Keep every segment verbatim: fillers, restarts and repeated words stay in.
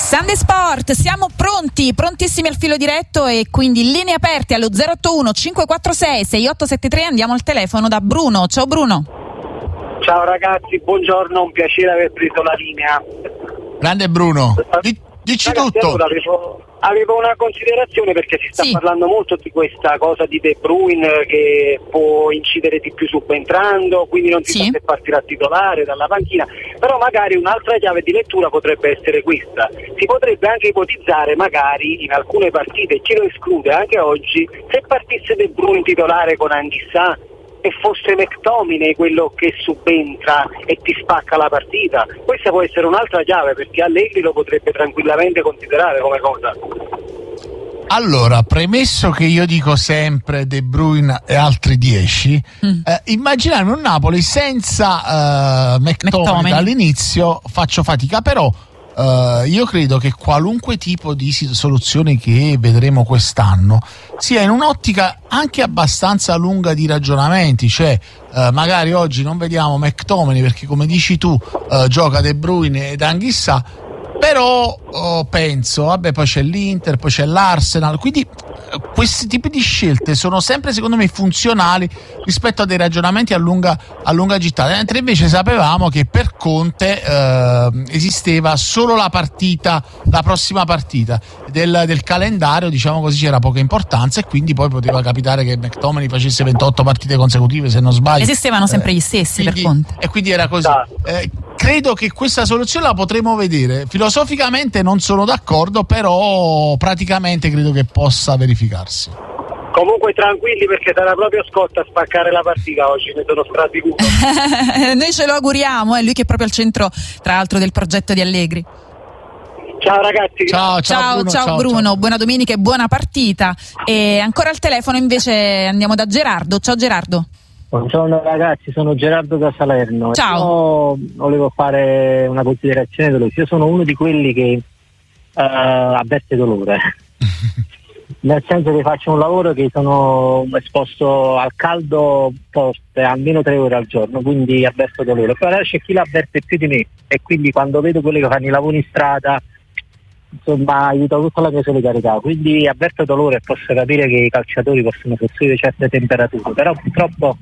Sunday Sport, siamo pronti, prontissimi al filo diretto e quindi linee aperte allo zero otto uno cinque quattro sei sei otto sette tre. Andiamo al telefono da Bruno. Ciao Bruno. Ciao ragazzi, buongiorno, un piacere aver preso la linea. Grande Bruno, D- dici ragazzi, tutto. Allora, avevo, avevo una considerazione perché si sta sì. parlando molto di questa cosa di De Bruyne che può incidere di più subentrando, quindi non si sì. sa se partirà titolare dalla panchina, però magari un'altra chiave di lettura potrebbe essere questa. Si potrebbe anche ipotizzare magari in alcune partite, chi lo esclude anche oggi, se partisse De Bruyne titolare con Anghissà e fosse McTominay quello che subentra e ti spacca la partita. Questa può essere un'altra chiave, perché Allegri lo potrebbe tranquillamente considerare come cosa. Allora, premesso che io dico sempre De Bruyne e altri dieci, mm. eh, immaginarmi un Napoli senza uh, McTominay, McTominay dall'inizio faccio fatica, però Uh, io credo che qualunque tipo di soluzione che vedremo quest'anno sia in un'ottica anche abbastanza lunga di ragionamenti, cioè uh, magari oggi non vediamo McTominay perché, come dici tu, uh, gioca De Bruyne ed Anghissà, però oh, penso, vabbè, poi c'è l'Inter, poi c'è l'Arsenal, quindi uh, questi tipi di scelte sono sempre, secondo me, funzionali rispetto a dei ragionamenti a lunga, a lunga gittata, mentre invece sapevamo che per Conte uh, esisteva solo la partita, la prossima partita del, del calendario, diciamo così, c'era poca importanza, e quindi poi poteva capitare che McTominay facesse ventotto partite consecutive, se non sbaglio. Esistevano sempre gli stessi, quindi, per Conte. E quindi era così. Eh, credo che questa soluzione la potremo vedere. Filosoficamente non sono d'accordo, però praticamente credo che possa verificarsi. Comunque tranquilli, perché sarà proprio Scott a spaccare la partita oggi, ne sono strasicuro. Noi ce lo auguriamo, è lui che è proprio al centro, tra l'altro, del progetto di Allegri. Ciao ragazzi. Ciao, ciao, ciao Bruno, ciao, ciao, Bruno. Ciao. Buona domenica e buona partita. E ancora al telefono invece andiamo da Gerardo. Ciao Gerardo. Buongiorno ragazzi, sono Gerardo da Salerno. Ciao. Io volevo fare una considerazione veloce. Io sono uno di quelli che uh, avverte dolore. Nel senso che faccio un lavoro che sono esposto al caldo forte almeno tre ore al giorno, quindi avverto dolore. Però c'è chi l'avverte più di me, e quindi quando vedo quelli che fanno i lavori in strada, insomma, aiuta tutta la mia solidarietà. Quindi avverto dolore e posso capire che i calciatori possono soffrire certe temperature, però purtroppo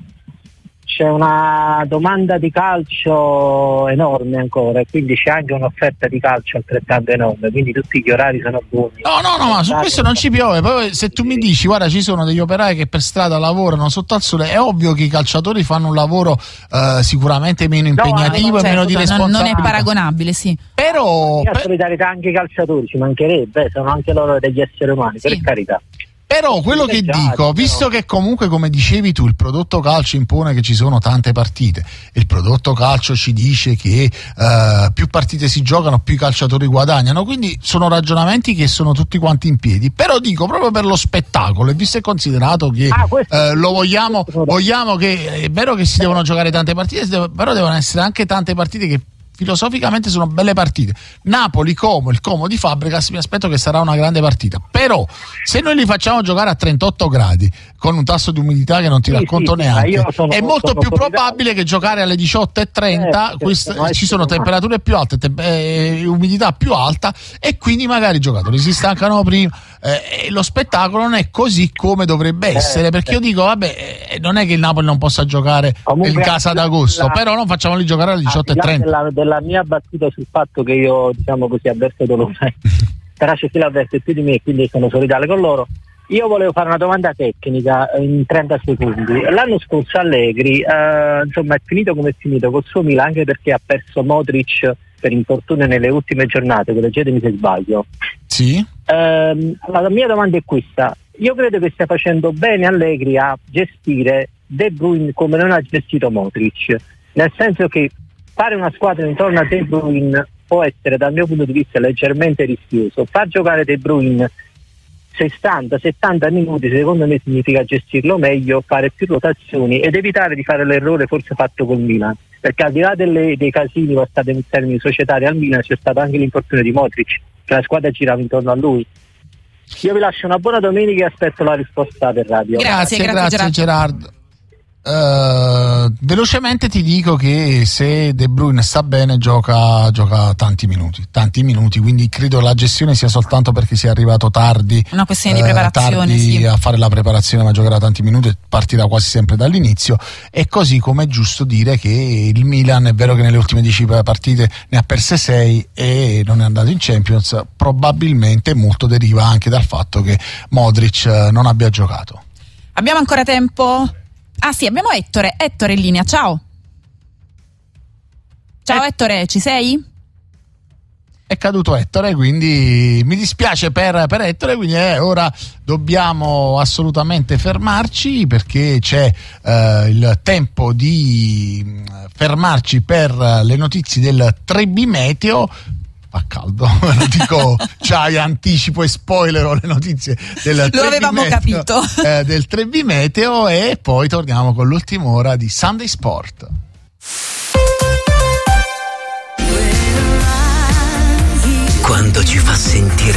c'è una domanda di calcio enorme ancora, e quindi c'è anche un'offerta di calcio altrettanto enorme, quindi tutti gli orari sono buoni. No, no, no, ma su questo non ci piove. Poi se tu mi dici, guarda, ci sono degli operai che per strada lavorano sotto al sole, è ovvio che i calciatori fanno un lavoro uh, sicuramente meno impegnativo, no, e certo, meno di responsabilità. Non è paragonabile, sì. Però la solidarietà anche ai calciatori, ci mancherebbe, sono anche loro degli esseri umani, sì. Per carità. Però quello che dico, visto che comunque, come dicevi tu, il prodotto calcio impone che ci sono tante partite, il prodotto calcio ci dice che uh, più partite si giocano, più i calciatori guadagnano, quindi sono ragionamenti che sono tutti quanti in piedi. Però dico, proprio per lo spettacolo, e visto e considerato che ah, questo, uh, lo vogliamo, vogliamo che è vero che si devono giocare tante partite, però devono essere anche tante partite che filosoficamente sono belle partite. Napoli, Como, il Como di Fabregas, mi aspetto che sarà una grande partita, però se noi li facciamo giocare a trentotto gradi con un tasso di umidità che non ti sì, racconto sì, neanche, sono, è molto più probabile che giocare alle diciotto e trenta, eh, quest- certo, ci sono temperature più alte, te- eh, umidità più alta, e quindi magari i giocatori si stancano prima, eh, e lo spettacolo non è così come dovrebbe essere, eh, perché io dico, vabbè, eh, non è che il Napoli non possa giocare comunque in casa d'agosto, la, però non facciamoli giocare alle diciotto e trenta. La mia battuta sul fatto che io, diciamo così, avverto dolore, però c'è chi l'avverte più di me, quindi sono solidale con loro. Io volevo fare una domanda tecnica in trenta secondi. L'anno scorso Allegri eh, insomma è finito come è finito col suo Milan, anche perché ha perso Modric per infortunio nelle ultime giornate, correggetemi se sbaglio. Sì. Eh, la mia domanda è questa: io credo che stia facendo bene Allegri a gestire De Bruyne come non ha gestito Modric, nel senso che fare una squadra intorno a De Bruyne può essere, dal mio punto di vista, leggermente rischioso. Far giocare De Bruyne sessanta settanta minuti secondo me significa gestirlo meglio, fare più rotazioni ed evitare di fare l'errore forse fatto col Milan, perché al di là delle, dei casini passati in termini societari al Milan c'è stato anche l'infortunio di Modric, che la squadra girava intorno a lui. Io vi lascio una buona domenica e aspetto la risposta per radio. Grazie, grazie, grazie, grazie Gerardo. Uh, velocemente ti dico che se De Bruyne sta bene gioca, gioca tanti minuti tanti minuti quindi credo la gestione sia soltanto perché sia arrivato tardi, una questione di preparazione, uh, tardi sì. a fare la preparazione, ma giocherà tanti minuti e partirà quasi sempre dall'inizio. E così come è giusto dire che il Milan, è vero che nelle ultime dieci partite ne ha perse sei e non è andato in Champions, probabilmente molto deriva anche dal fatto che Modric non abbia giocato. Abbiamo ancora tempo? Ah sì, abbiamo Ettore, Ettore in linea, ciao. Ciao eh. Ettore, ci sei? È caduto Ettore, quindi mi dispiace per, per Ettore, quindi eh, ora dobbiamo assolutamente fermarci perché c'è eh, il tempo di fermarci per le notizie del tre B Meteo. Fa caldo, lo dico, c'hai anticipo e spoilero le notizie del lo avevamo meteo, capito eh, del tre B Meteo, e poi torniamo con l'ultima ora di Sunday Sport. Quando ci fa sentire